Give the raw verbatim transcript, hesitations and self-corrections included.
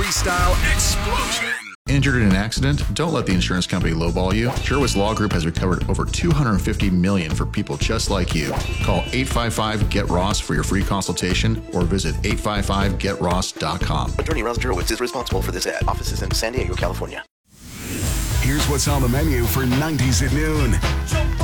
freestyle explosion. Injured in an accident? Don't let the insurance company lowball you. Sherwitz Law Group has recovered over two hundred fifty million dollars for people just like you. Call eight five five, get ross for your free consultation or visit eight five five get ross dot com. Attorney Ron Sherwitz is responsible for this ad. Office is in San Diego, California. Here's what's on the menu for nineties at noon.